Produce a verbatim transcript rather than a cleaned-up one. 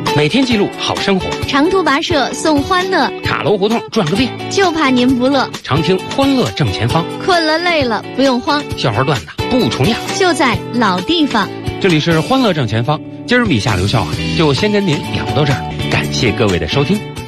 每天记录好生活， 长途跋涉送欢乐， 塔楼胡同转个遍， 就怕您不乐。 常听欢乐正前方， 困了累了不用慌， 笑话段子不重样， 就在老地方。 这里是欢乐正前方，今儿米下留笑啊，就先跟您聊到这儿，感谢各位的收听。